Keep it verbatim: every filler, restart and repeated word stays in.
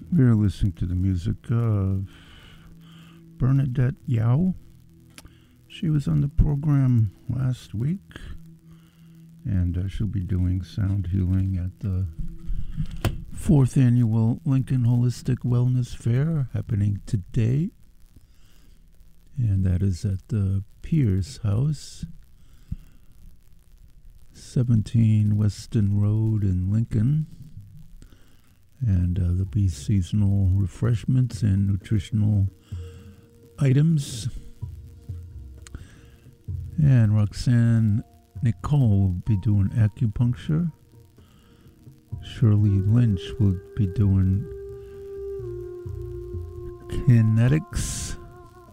We're listening to the music of Bernadette Yao. She was on the program last week, and uh, she'll be doing sound healing at the fourth annual Lincoln Holistic Wellness Fair happening today. And that is at the Pierce House, seventeen Weston Road in Lincoln. And uh, there'll be seasonal refreshments and nutritional items. And Roxanne Nicole will be doing acupuncture. Shirley Lynch will be doing kinetics.